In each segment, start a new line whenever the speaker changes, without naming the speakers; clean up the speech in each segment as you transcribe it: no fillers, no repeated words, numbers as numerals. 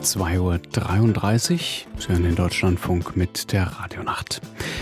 2:33 Uhr. Sie hören den Deutschlandfunk mit der Radionacht.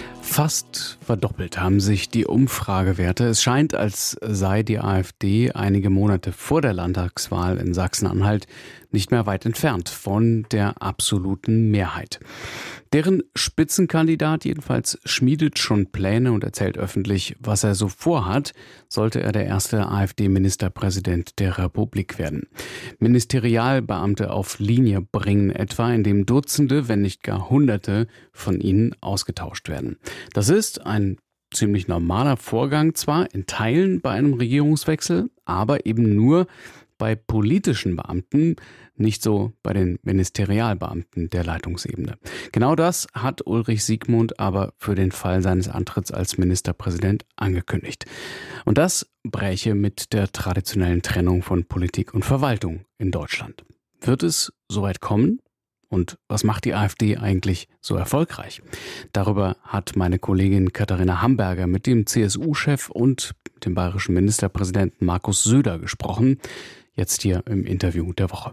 Fast verdoppelt haben sich die Umfragewerte. Es scheint, als sei die AfD einige Monate vor der Landtagswahl in Sachsen-Anhalt nicht mehr weit entfernt von der absoluten Mehrheit. Deren Spitzenkandidat jedenfalls schmiedet schon Pläne und erzählt öffentlich, was er so vorhat, sollte er der erste AfD-Ministerpräsident der Republik werden. Ministerialbeamte auf Linie bringen etwa, indem Dutzende, wenn nicht gar Hunderte von ihnen ausgetauscht werden. Das ist ein ziemlich normaler Vorgang zwar, in Teilen bei einem Regierungswechsel, aber eben nur bei politischen Beamten, nicht so bei den Ministerialbeamten der Leitungsebene. Genau das hat Ulrich Siegmund aber für den Fall seines Antritts als Ministerpräsident angekündigt. Und das bräche mit der traditionellen Trennung von Politik und Verwaltung in Deutschland. Wird es soweit kommen? Und was macht die AfD eigentlich so erfolgreich? Darüber hat meine Kollegin Katharina Hamburger mit dem CSU-Chef und dem bayerischen Ministerpräsidenten Markus Söder gesprochen. Jetzt hier im Interview der Woche.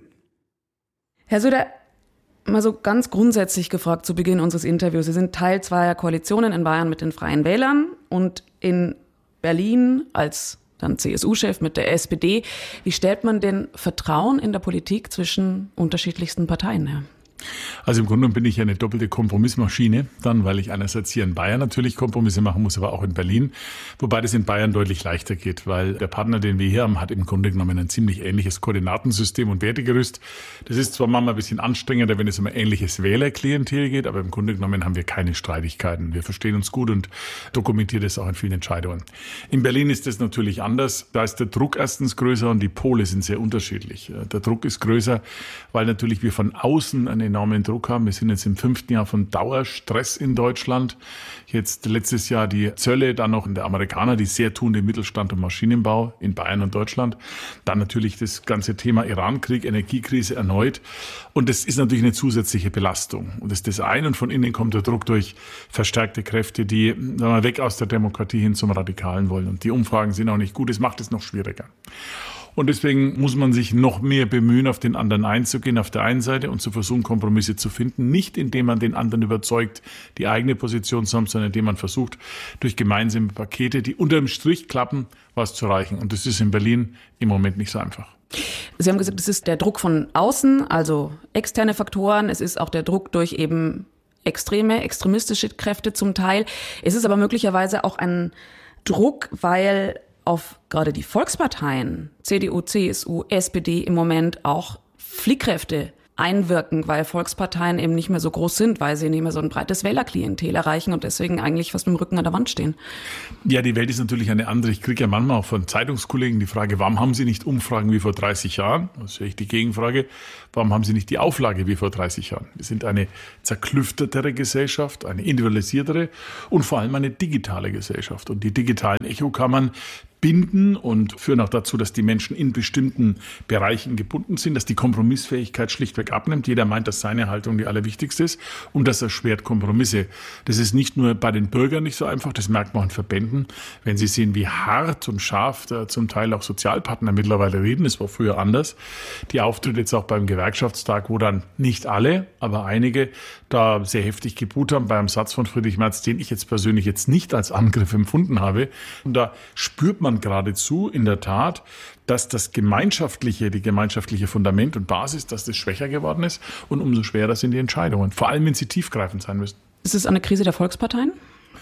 Herr Söder, mal so ganz grundsätzlich gefragt zu Beginn unseres Interviews. Sie sind Teil zweier Koalitionen in Bayern mit den Freien Wählern und in Berlin als dann CSU-Chef mit der SPD. Wie stellt man denn Vertrauen in der Politik zwischen unterschiedlichsten Parteien her?
Also im Grunde bin ich eine doppelte Kompromissmaschine, dann, weil ich einerseits hier in Bayern natürlich Kompromisse machen muss, aber auch in Berlin. Wobei das in Bayern deutlich leichter geht, weil der Partner, den wir hier haben, hat im Grunde genommen ein ziemlich ähnliches Koordinatensystem und Wertegerüst. Das ist zwar manchmal ein bisschen anstrengender, wenn es um ein ähnliches Wählerklientel geht, aber im Grunde genommen haben wir keine Streitigkeiten. Wir verstehen uns gut und dokumentieren das auch in vielen Entscheidungen. In Berlin ist das natürlich anders. Da ist der Druck erstens größer und die Pole sind sehr unterschiedlich. Der Druck ist größer, weil natürlich wir von außen einen enormen Druck haben. Wir sind jetzt im 5. Jahr von Dauerstress in Deutschland. Jetzt letztes Jahr die Zölle, dann noch der Amerikaner, die sehr tun den Mittelstand und Maschinenbau in Bayern und Deutschland. Dann natürlich das ganze Thema Irankrieg, Energiekrise erneut. Und das ist natürlich eine zusätzliche Belastung. Und das ist das eine. Und von innen kommt der Druck durch verstärkte Kräfte, die sagen wir, weg aus der Demokratie hin zum Radikalen wollen. Und die Umfragen sind auch nicht gut. Das macht es noch schwieriger. Und deswegen muss man sich noch mehr bemühen, auf den anderen einzugehen, auf der einen Seite und zu versuchen, Kompromisse zu finden. Nicht indem man den anderen überzeugt, die eigene Position zu haben, sondern indem man versucht, durch gemeinsame Pakete, die unterm Strich klappen, was zu erreichen. Und das ist in Berlin im Moment nicht so einfach.
Sie haben gesagt, es ist der Druck von außen, also externe Faktoren. Es ist auch der Druck durch eben extremistische Kräfte zum Teil. Es ist aber möglicherweise auch ein Druck, weil auf gerade die Volksparteien, CDU, CSU, SPD im Moment auch Fliehkräfte einwirken, weil Volksparteien eben nicht mehr so groß sind, weil sie nicht mehr so ein breites Wählerklientel erreichen und deswegen eigentlich fast mit dem Rücken an der Wand stehen. Ja, die Welt ist natürlich eine andere. Ich kriege ja manchmal auch von Zeitungskollegen die Frage, warum haben Sie nicht Umfragen wie vor 30 Jahren? Das ist echt die Gegenfrage. Warum haben Sie nicht die Auflage wie vor 30 Jahren? Wir sind eine zerklüftetere Gesellschaft, eine individualisiertere und vor allem eine digitale Gesellschaft. Und die digitalen Echokammern binden und führen auch dazu, dass die Menschen in bestimmten Bereichen gebunden sind, dass die Kompromissfähigkeit schlichtweg abnimmt. Jeder meint, dass seine Haltung die allerwichtigste ist und das erschwert Kompromisse. Das ist nicht nur bei den Bürgern nicht so einfach, das merkt man auch in Verbänden. Wenn Sie sehen, wie hart und scharf zum Teil auch Sozialpartner mittlerweile reden, das war früher anders. Die Auftritte jetzt auch beim Gewerkschaftstag, wo dann nicht alle, aber einige da sehr heftig geboot haben bei einem Satz von Friedrich Merz, den ich jetzt persönlich jetzt nicht als Angriff empfunden habe. Und da spürt man geradezu in der Tat, dass die gemeinschaftliche Fundament und Basis, dass das schwächer geworden ist und umso schwerer sind die Entscheidungen, vor allem wenn sie tiefgreifend sein müssen. Ist es eine Krise der Volksparteien?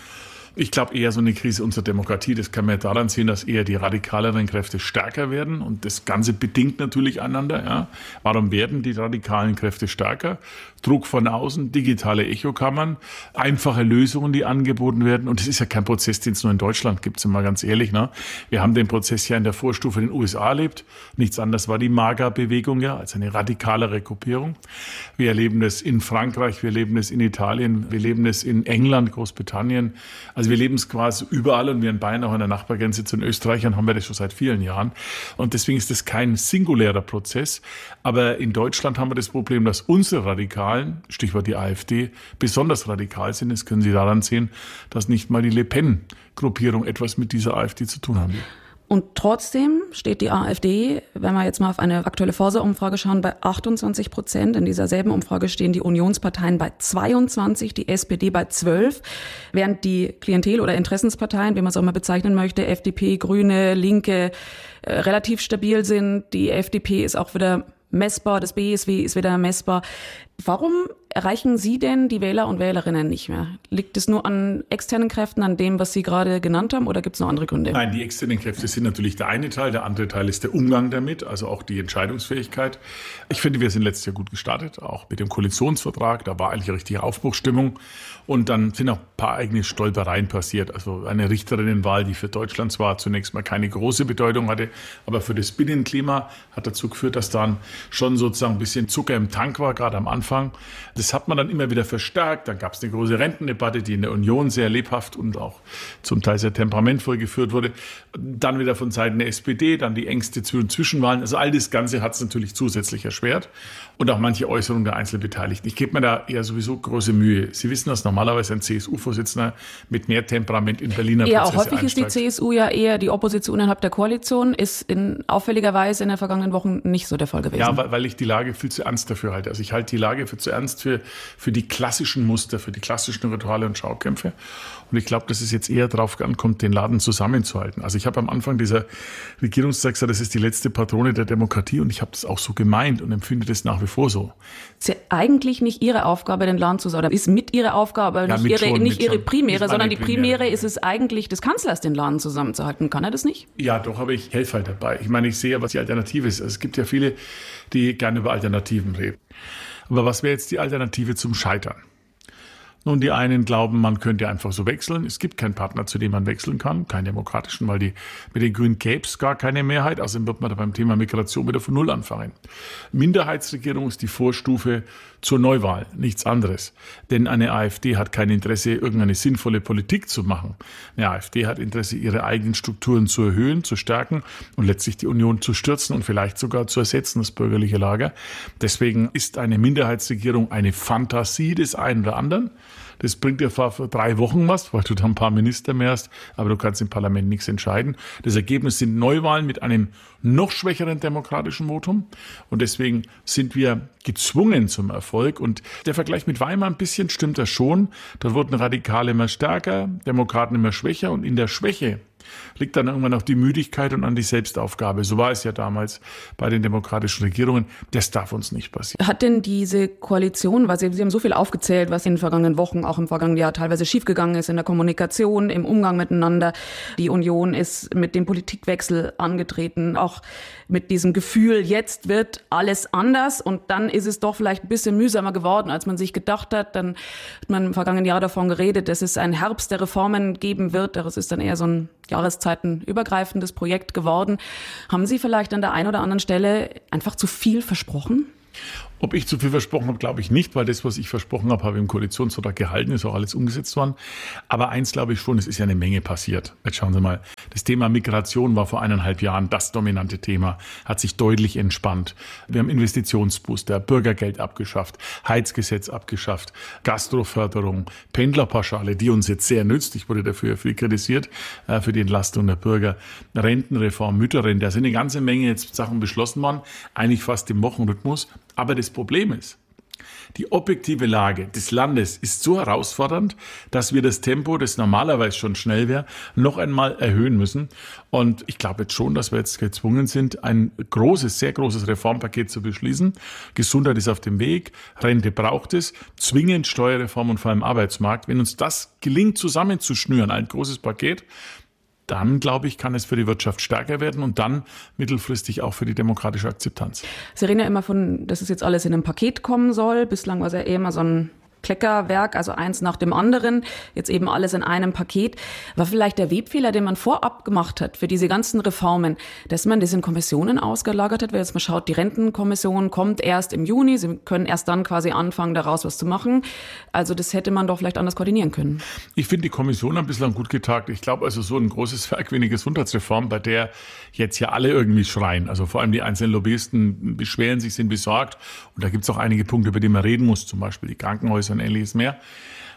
Ich glaube eher so eine Krise unserer Demokratie. Das kann man ja daran sehen, dass eher die radikaleren Kräfte stärker werden. Und das Ganze bedingt natürlich einander. Ja. Warum werden die radikalen Kräfte stärker? Druck von außen, digitale Echokammern, einfache Lösungen, die angeboten werden. Und das ist ja kein Prozess, den es nur in Deutschland gibt, sind wir ganz ehrlich. Ne? Wir haben den Prozess ja in der Vorstufe in den USA erlebt. Nichts anderes war die MAGA-Bewegung, ja, als eine radikalere Gruppierung. Wir erleben das in Frankreich, wir erleben das in Italien, wir erleben das in England, Großbritannien. Also wir leben es quasi überall und wir in Bayern, auch an der Nachbargrenze zu den Österreichern, haben wir das schon seit vielen Jahren. Und deswegen ist das kein singulärer Prozess. Aber in Deutschland haben wir das Problem, dass unsere Radikalen, Stichwort die AfD, besonders radikal sind. Das können Sie daran sehen, dass nicht mal die Le Pen-Gruppierung etwas mit dieser AfD zu tun haben will.
Und trotzdem steht die AfD, wenn wir jetzt mal auf eine aktuelle Forsa-Umfrage schauen, bei 28%. In dieser selben Umfrage stehen die Unionsparteien bei 22%, die SPD bei 12%, während die Klientel- oder Interessensparteien, wie man es auch mal bezeichnen möchte, FDP, Grüne, Linke, relativ stabil sind. Die FDP ist auch wieder messbar, das BSW ist wieder messbar. Warum erreichen Sie denn die Wähler und Wählerinnen nicht mehr? Liegt es nur an externen Kräften, an dem, was Sie gerade genannt haben, oder gibt es noch andere Gründe?
Nein, die externen Kräfte sind natürlich der eine Teil. Der andere Teil ist der Umgang damit, also auch die Entscheidungsfähigkeit. Ich finde, wir sind letztes Jahr gut gestartet, auch mit dem Koalitionsvertrag. Da war eigentlich eine richtige Aufbruchsstimmung. Und dann sind auch ein paar eigene Stolpereien passiert. Also eine Richterinnenwahl, die für Deutschland zwar zunächst mal keine große Bedeutung hatte, aber für das Binnenklima hat dazu geführt, dass dann schon sozusagen ein bisschen Zucker im Tank war, gerade am Anfang. Das hat man dann immer wieder verstärkt. Dann gab es eine große Rentendebatte, die in der Union sehr lebhaft und auch zum Teil sehr temperamentvoll geführt wurde. Dann wieder von Seiten der SPD, dann die Ängste Zwischenwahlen. Also all das Ganze hat es natürlich zusätzlich erschwert. Und auch manche Äußerungen der Einzelbeteiligten. Ich gebe mir da eher sowieso große Mühe. Sie wissen, dass normalerweise ein CSU-Vorsitzender mit mehr Temperament in Berliner Prozesse
auch häufig
einsteigt.
ist die CSU ja eher die Opposition innerhalb der Koalition, ist in auffälliger Weise in den vergangenen Wochen nicht so der Fall gewesen.
Ja, weil ich die Lage viel zu ernst dafür halte. Also ich halte die Lage für zu ernst für die klassischen Muster, für die klassischen Rituale und Schaukämpfe. Und ich glaube, dass es jetzt eher darauf ankommt, den Laden zusammenzuhalten. Also ich habe am Anfang dieser Regierungszeit gesagt, das ist die letzte Patrone der Demokratie, und ich habe das auch so gemeint und empfinde das nach wie vor so.
Es ist ja eigentlich nicht Ihre Aufgabe, den Laden zu oder ist mit Ihrer Aufgabe,
ja,
nicht Ihre Primäre,
nicht
sondern die Primäre ist es eigentlich des Kanzlers, den Laden zusammenzuhalten. Kann er das nicht?
Ja, doch, aber ich helfe halt dabei. Ich meine, ich sehe ja, was die Alternative ist. Also es gibt ja viele, die gerne über Alternativen reden. Aber was wäre jetzt die Alternative zum Scheitern? Nun, die einen glauben, man könnte einfach so wechseln. Es gibt keinen Partner, zu dem man wechseln kann, keinen demokratischen, weil mit den Grünen gäbe es gar keine Mehrheit. Außerdem wird man da beim Thema Migration wieder von Null anfangen. Minderheitsregierung ist die Vorstufe zur Neuwahl, nichts anderes. Denn eine AfD hat kein Interesse, irgendeine sinnvolle Politik zu machen. Eine AfD hat Interesse, ihre eigenen Strukturen zu erhöhen, zu stärken und letztlich die Union zu stürzen und vielleicht sogar zu ersetzen, das bürgerliche Lager. Deswegen ist eine Minderheitsregierung eine Fantasie des einen oder anderen. Das bringt dir vor 3 Wochen was, weil du da ein paar Minister mehr hast, aber du kannst im Parlament nichts entscheiden. Das Ergebnis sind Neuwahlen mit einem noch schwächeren demokratischen Votum. Und deswegen sind wir gezwungen zum Erfolg. Und der Vergleich mit Weimar ein bisschen stimmt das schon. Dort wurden Radikale immer stärker, Demokraten immer schwächer. Und in der Schwäche liegt dann irgendwann auch die Müdigkeit und an die Selbstaufgabe. So war es ja damals bei den demokratischen Regierungen. Das darf uns nicht passieren.
Hat denn diese Koalition, weil Sie haben so viel aufgezählt, was in den vergangenen Wochen, auch im vergangenen Jahr teilweise schiefgegangen ist in der Kommunikation, im Umgang miteinander. Die Union ist mit dem Politikwechsel angetreten, auch mit diesem Gefühl, jetzt wird alles anders, und dann ist es doch vielleicht ein bisschen mühsamer geworden, als man sich gedacht hat. Dann hat man im vergangenen Jahr davon geredet, dass es einen Herbst der Reformen geben wird. Das ist dann eher so ein jahreszeitenübergreifendes Projekt geworden. Haben Sie vielleicht an der einen oder anderen Stelle einfach zu viel versprochen?
Ob ich zu viel versprochen habe, glaube ich nicht, weil das, was ich versprochen habe, habe ich im Koalitionsvertrag gehalten, ist auch alles umgesetzt worden. Aber eins glaube ich schon, es ist ja eine Menge passiert. Jetzt schauen Sie mal, das Thema Migration war vor 1,5 Jahren das dominante Thema, hat sich deutlich entspannt. Wir haben Investitionsbooster, Bürgergeld abgeschafft, Heizgesetz abgeschafft, Gastroförderung, Pendlerpauschale, die uns jetzt sehr nützt. Ich wurde dafür viel kritisiert, für die Entlastung der Bürger. Rentenreform, Mütterrente, da sind eine ganze Menge jetzt Sachen beschlossen worden, eigentlich fast im Wochenrhythmus. Aber das Problem ist, die objektive Lage des Landes ist so herausfordernd, dass wir das Tempo, das normalerweise schon schnell wäre, noch einmal erhöhen müssen. Und ich glaube jetzt schon, dass wir jetzt gezwungen sind, ein sehr großes Reformpaket zu beschließen. Gesundheit ist auf dem Weg, Rente braucht es, zwingend Steuerreform und vor allem Arbeitsmarkt. Wenn uns das gelingt, zusammenzuschnüren, ein großes Paket, dann, glaube ich, kann es für die Wirtschaft stärker werden und dann mittelfristig auch für die demokratische Akzeptanz.
Sie reden ja immer von, dass es jetzt alles in einem Paket kommen soll. Bislang war es ja eher immer so ein Kleckerwerk, also eins nach dem anderen, jetzt eben alles in einem Paket. War vielleicht der Webfehler, den man vorab gemacht hat für diese ganzen Reformen, dass man das in Kommissionen ausgelagert hat? Wenn jetzt mal schaut, die Rentenkommission kommt erst im Juni, sie können erst dann quasi anfangen, daraus was zu machen. Also das hätte man doch vielleicht anders koordinieren können.
Ich finde, die Kommission hat bislang gut getagt. Ich glaube also, so ein großes Werk wie eine Gesundheitsreform, bei der jetzt ja alle irgendwie schreien, also vor allem die einzelnen Lobbyisten beschweren sich, sind besorgt. Und da gibt es auch einige Punkte, über die man reden muss, zum Beispiel die Krankenhäuser und ähnliches mehr.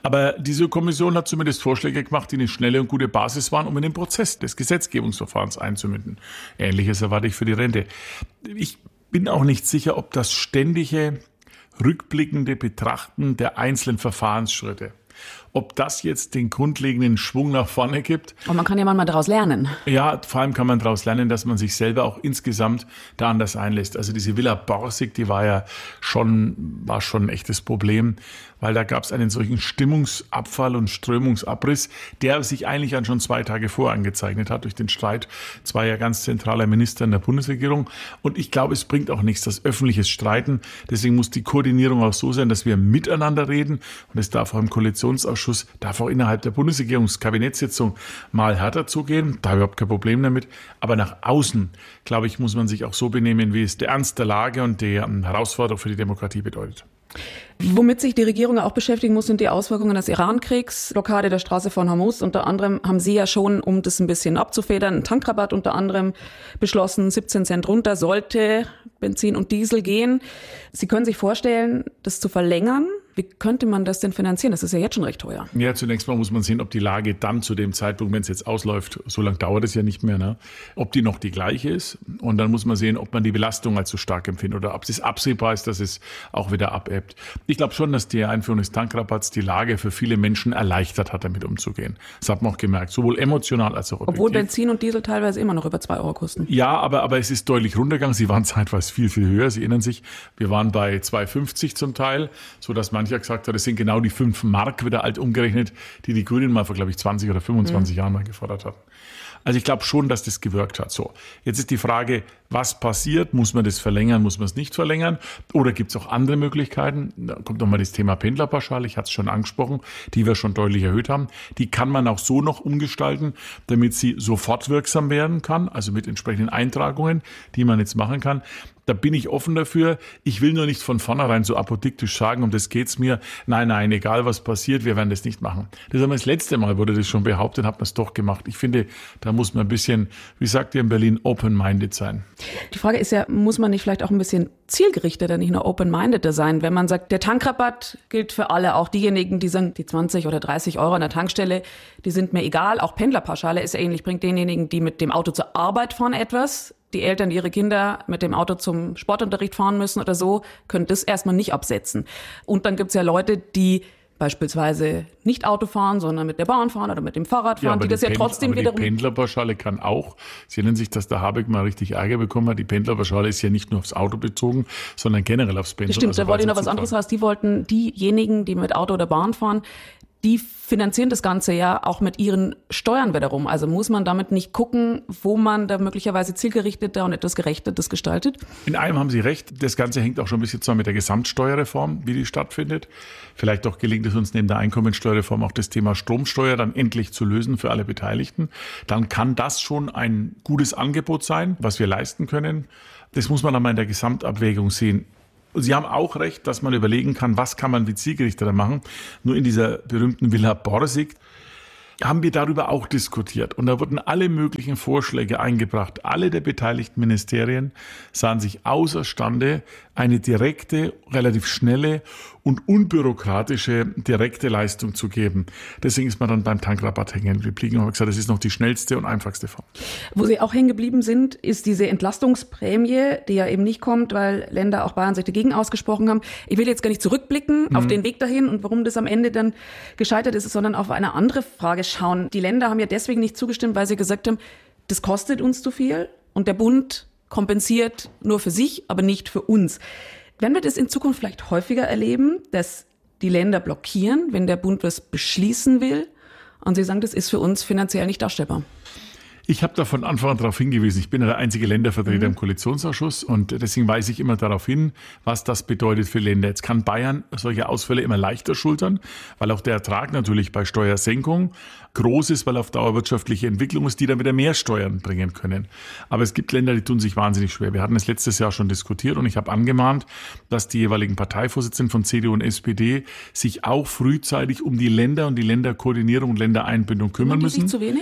Aber diese Kommission hat zumindest Vorschläge gemacht, die eine schnelle und gute Basis waren, um in den Prozess des Gesetzgebungsverfahrens einzumünden. Ähnliches erwarte ich für die Rente. Ich bin auch nicht sicher, ob das ständige, rückblickende Betrachten der einzelnen Verfahrensschritte, ob das jetzt den grundlegenden Schwung nach vorne gibt.
Und man kann ja manchmal daraus lernen.
Ja, vor allem kann man daraus lernen, dass man sich selber auch insgesamt da anders einlässt. Also diese Villa Borsig, die war schon ein echtes Problem, weil da gab es einen solchen Stimmungsabfall und Strömungsabriss, der sich eigentlich schon 2 Tage vorher angezeichnet hat durch den Streit zweier ganz zentraler Minister in der Bundesregierung. Und ich glaube, es bringt auch nichts, das öffentliches Streiten. Deswegen muss die Koordinierung auch so sein, dass wir miteinander reden. Und es darf auch im Koalitionsausschuss, darf auch innerhalb der Bundesregierungskabinettssitzung mal härter zugehen. Da habe ich überhaupt kein Problem damit. Aber nach außen, glaube ich, muss man sich auch so benehmen, wie es der Ernst der Lage und die Herausforderung für die Demokratie bedeutet.
Womit sich die Regierung auch beschäftigen muss, sind die Auswirkungen des Iran-Kriegs, Blockade der Straße von Hormuz. Unter anderem haben Sie ja schon, um das ein bisschen abzufedern, einen Tankrabatt unter anderem beschlossen, 17 Cent runter sollte Benzin und Diesel gehen. Sie können sich vorstellen, das zu verlängern. Wie könnte man das denn finanzieren? Das ist ja jetzt schon recht teuer.
Ja, zunächst mal muss man sehen, ob die Lage dann zu dem Zeitpunkt, wenn es jetzt ausläuft, so lange dauert es ja nicht mehr, ne? Ob die noch die gleiche ist. Und dann muss man sehen, ob man die Belastung als so stark empfindet oder ob es absehbar ist, dass es auch wieder abebbt. Ich glaube schon, dass die Einführung des Tankrabatts die Lage für viele Menschen erleichtert hat, damit umzugehen. Das hat man auch gemerkt, sowohl emotional als auch objektiv.
Obwohl Benzin und Diesel teilweise immer noch über 2 Euro kosten.
Ja, aber es ist deutlich runtergegangen. Sie waren zeitweise viel, viel höher. Sie erinnern sich, wir waren bei 2,50 zum Teil, sodass mancher gesagt hat, es sind genau die 5 Mark wieder alt umgerechnet, die Grünen mal vor, glaube ich, 20 oder 25 Jahren mal gefordert hatten. Also ich glaube schon, dass das gewirkt hat. So, jetzt ist die Frage, was passiert? Muss man das verlängern? Muss man es nicht verlängern? Oder gibt es auch andere Möglichkeiten? Da kommt nochmal das Thema Pendlerpauschale. Ich hatte es schon angesprochen, die wir schon deutlich erhöht haben. Die kann man auch so noch umgestalten, damit sie sofort wirksam werden kann, also mit entsprechenden Eintragungen, die man jetzt machen kann. Da bin ich offen dafür. Ich will nur nicht von vornherein so apodiktisch sagen, um das geht's mir. Nein, egal was passiert, wir werden das nicht machen. Das haben wir das letzte Mal, wurde das schon behauptet, hat man es doch gemacht. Ich finde, da muss man ein bisschen, wie sagt ihr in Berlin, open-minded sein.
Die Frage ist ja, muss man nicht vielleicht auch ein bisschen zielgerichteter, nicht nur open-mindeder sein, wenn man sagt, der Tankrabatt gilt für alle, auch diejenigen, die sagen, die 20 oder 30 Euro an der Tankstelle, die sind mir egal. Auch Pendlerpauschale ist ja ähnlich, bringt denjenigen, die mit dem Auto zur Arbeit fahren, etwas. Die Eltern, die ihre Kinder mit dem Auto zum Sportunterricht fahren müssen oder so, können das erstmal nicht absetzen. Und dann gibt's ja Leute, die beispielsweise nicht Auto fahren, sondern mit der Bahn fahren oder mit dem Fahrrad fahren, die das ja trotzdem wiederum...
Die Pendlerpauschale kann auch, Sie erinnern sich, dass der Habeck mal richtig Ärger bekommen hat, die Pendlerpauschale ist ja nicht nur aufs Auto bezogen, sondern generell aufs Pendler.
Das stimmt, da wollte ich noch was anderes raus. Die wollten diejenigen, die mit Auto oder Bahn fahren, die finanzieren das Ganze ja auch mit ihren Steuern wiederum. Also muss man damit nicht gucken, wo man da möglicherweise zielgerichteter und etwas gerechter das gestaltet?
In einem haben Sie recht. Das Ganze hängt auch schon ein bisschen zusammen mit der Gesamtsteuerreform, wie die stattfindet. Vielleicht auch gelingt es uns neben der Einkommensteuerreform auch das Thema Stromsteuer dann endlich zu lösen für alle Beteiligten. Dann kann das schon ein gutes Angebot sein, was wir leisten können. Das muss man dann mal in der Gesamtabwägung sehen. Sie haben auch recht, dass man überlegen kann, was kann man wie zielgerichteter machen. Nur in dieser berühmten Villa Borsig haben wir darüber auch diskutiert. Und da wurden alle möglichen Vorschläge eingebracht. Alle der beteiligten Ministerien sahen sich außerstande, eine direkte, relativ schnelle und unbürokratische direkte Leistung zu geben. Deswegen ist man dann beim Tankrabatt hängen geblieben und hat gesagt, das ist noch die schnellste und einfachste Form.
Wo Sie auch hängen geblieben sind, ist diese Entlastungsprämie, die ja eben nicht kommt, weil Länder, auch Bayern, sich dagegen ausgesprochen haben. Ich will jetzt gar nicht zurückblicken auf den Weg dahin und warum das am Ende dann gescheitert ist, sondern auf eine andere Frage schauen. Die Länder haben ja deswegen nicht zugestimmt, weil sie gesagt haben, das kostet uns zu viel und der Bund kompensiert nur für sich, aber nicht für uns. Werden wir das in Zukunft vielleicht häufiger erleben, dass die Länder blockieren, wenn der Bund was beschließen will und sie sagen, das ist für uns finanziell nicht darstellbar?
Ich habe da von Anfang an darauf hingewiesen. Ich bin ja der einzige Ländervertreter im Koalitionsausschuss und deswegen weise ich immer darauf hin, was das bedeutet für Länder. Jetzt kann Bayern solche Ausfälle immer leichter schultern, weil auch der Ertrag natürlich bei Steuersenkung groß ist, weil auf Dauer wirtschaftliche Entwicklung ist, die dann wieder mehr Steuern bringen können. Aber es gibt Länder, die tun sich wahnsinnig schwer. Wir hatten es letztes Jahr schon diskutiert und ich habe angemahnt, dass die jeweiligen Parteivorsitzenden von CDU und SPD sich auch frühzeitig um die Länder und die Länderkoordinierung und Ländereinbindung kümmern müssen.
Sind die sich zu wenig?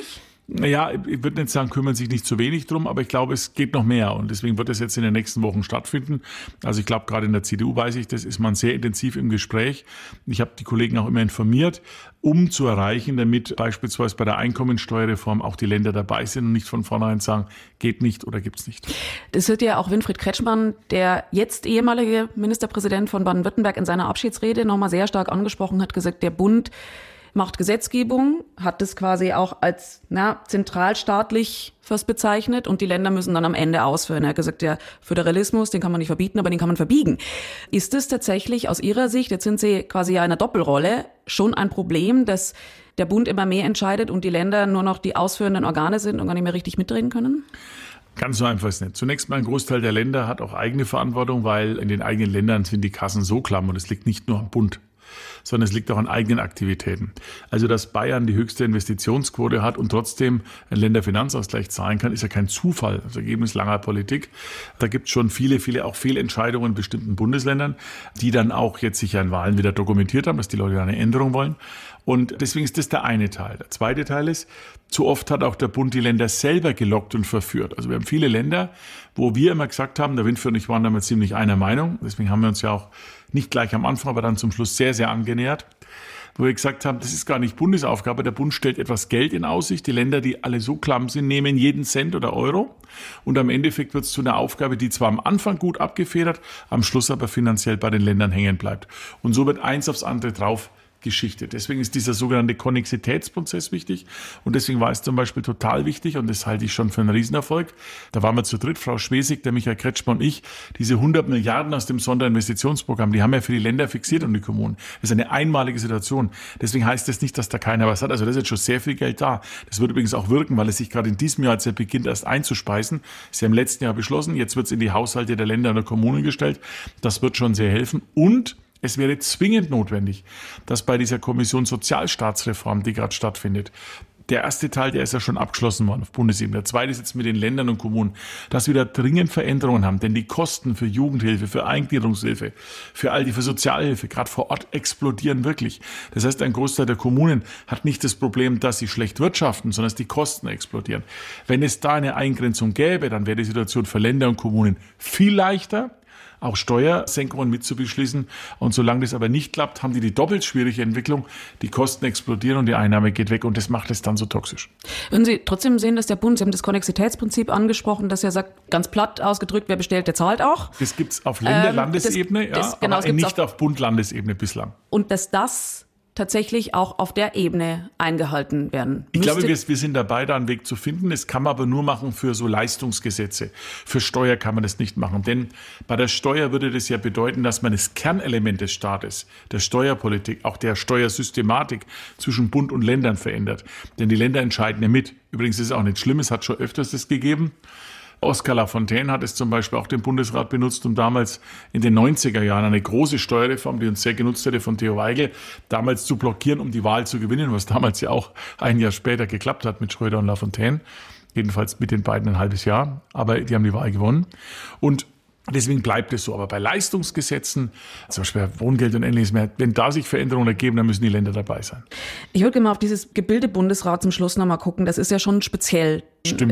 Naja, ich würde nicht sagen, kümmern sich nicht zu wenig drum, aber ich glaube, es geht noch mehr und deswegen wird es jetzt in den nächsten Wochen stattfinden. Also ich glaube, gerade in der CDU weiß ich, das ist man sehr intensiv im Gespräch. Ich habe die Kollegen auch immer informiert, um zu erreichen, damit beispielsweise bei der Einkommensteuerreform auch die Länder dabei sind und nicht von vornherein sagen, geht nicht oder gibt's nicht.
Das wird ja auch Winfried Kretschmann, der jetzt ehemalige Ministerpräsident von Baden-Württemberg, in seiner Abschiedsrede nochmal sehr stark angesprochen, hat gesagt, der Bund macht Gesetzgebung, hat das quasi auch als zentralstaatlich fast bezeichnet und die Länder müssen dann am Ende ausführen. Er hat gesagt, der Föderalismus, den kann man nicht verbieten, aber den kann man verbiegen. Ist es tatsächlich aus Ihrer Sicht, jetzt sind Sie quasi ja in einer Doppelrolle, schon ein Problem, dass der Bund immer mehr entscheidet und die Länder nur noch die ausführenden Organe sind und gar nicht mehr richtig mitreden können?
Ganz so einfach ist es nicht. Zunächst mal ein Großteil der Länder hat auch eigene Verantwortung, weil in den eigenen Ländern sind die Kassen so klamm und es liegt nicht nur am Bund, sondern es liegt auch an eigenen Aktivitäten. Also, dass Bayern die höchste Investitionsquote hat und trotzdem einen Länderfinanzausgleich zahlen kann, ist ja kein Zufall, das Ergebnis langer Politik. Da gibt es schon viele auch Fehlentscheidungen in bestimmten Bundesländern, die dann auch jetzt sich ja in Wahlen wieder dokumentiert haben, dass die Leute eine Änderung wollen. Und deswegen ist das der eine Teil. Der zweite Teil ist, zu oft hat auch der Bund die Länder selber gelockt und verführt. Also wir haben viele Länder, wo wir immer gesagt haben, der Winfried und ich waren damals ziemlich einer Meinung. Deswegen haben wir uns ja auch nicht gleich am Anfang, aber dann zum Schluss sehr, sehr angenähert, wo wir gesagt haben, das ist gar nicht Bundesaufgabe. Der Bund stellt etwas Geld in Aussicht. Die Länder, die alle so klamm sind, nehmen jeden Cent oder Euro. Und am Endeffekt wird es zu einer Aufgabe, die zwar am Anfang gut abgefedert, am Schluss aber finanziell bei den Ländern hängen bleibt. Und so wird eins aufs andere drauf Geschichte. Deswegen ist dieser sogenannte Konnexitätsprozess wichtig und deswegen war es zum Beispiel total wichtig und das halte ich schon für einen Riesenerfolg. Da waren wir zu dritt, Frau Schwesig, der Michael Kretschmann und ich, diese 100 Milliarden aus dem Sonderinvestitionsprogramm, die haben wir für die Länder fixiert und die Kommunen. Das ist eine einmalige Situation. Deswegen heißt das nicht, dass da keiner was hat. Also da ist jetzt schon sehr viel Geld da. Das wird übrigens auch wirken, weil es sich gerade in diesem Jahr, als er beginnt, erst einzuspeisen. Sie haben im letzten Jahr beschlossen, jetzt wird es in die Haushalte der Länder und der Kommunen gestellt. Das wird schon sehr helfen und es wäre zwingend notwendig, dass bei dieser Kommission Sozialstaatsreform, die gerade stattfindet, der erste Teil, der ist ja schon abgeschlossen worden auf Bundesebene. Der zweite ist jetzt mit den Ländern und Kommunen, dass wir da dringend Veränderungen haben. Denn die Kosten für Jugendhilfe, für Eingliederungshilfe, für Sozialhilfe, gerade vor Ort, explodieren wirklich. Das heißt, ein Großteil der Kommunen hat nicht das Problem, dass sie schlecht wirtschaften, sondern dass die Kosten explodieren. Wenn es da eine Eingrenzung gäbe, dann wäre die Situation für Länder und Kommunen viel leichter, auch Steuersenkungen mit zu beschließen. Und solange das aber nicht klappt, haben die doppelt schwierige Entwicklung. Die Kosten explodieren und die Einnahme geht weg und das macht es dann so toxisch.
Würden Sie trotzdem sehen, dass der Bund, Sie haben das Konnexitätsprinzip angesprochen, dass er sagt, ganz platt ausgedrückt, wer bestellt, der zahlt auch?
Das gibt es auf Landesebene, aber nicht auf Bund-Landesebene bislang.
Und dass das tatsächlich auch auf der Ebene eingehalten werden müsste.
Ich glaube, wir sind dabei, da einen Weg zu finden. Das kann man aber nur machen für so Leistungsgesetze. Für Steuer kann man das nicht machen. Denn bei der Steuer würde das ja bedeuten, dass man das Kernelement des Staates, der Steuerpolitik, auch der Steuersystematik zwischen Bund und Ländern verändert. Denn die Länder entscheiden ja mit. Übrigens ist es auch nicht schlimm, es hat schon öfters das gegeben. Oskar Lafontaine hat es zum Beispiel auch den Bundesrat benutzt, um damals in den 90er Jahren eine große Steuerreform, die uns sehr genutzt hätte, von Theo Weigel, damals zu blockieren, um die Wahl zu gewinnen, was damals ja auch ein Jahr später geklappt hat mit Schröder und Lafontaine. Jedenfalls mit den beiden ein halbes Jahr, aber die haben die Wahl gewonnen. Und deswegen bleibt es so. Aber bei Leistungsgesetzen, zum Beispiel Wohngeld und Ähnliches mehr, wenn da sich Veränderungen ergeben, dann müssen die Länder dabei sein.
Ich würde gerne mal auf dieses Gebilde Bundesrat zum Schluss nochmal gucken. Das ist ja schon speziell.
Stimmt.